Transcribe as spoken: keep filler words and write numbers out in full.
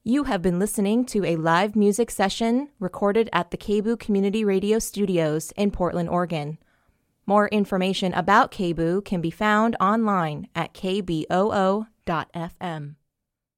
You have been listening to a live music session recorded at the K B O O Community Radio Studios in Portland, Oregon. More information about K B O O can be found online at k b o o dot f m.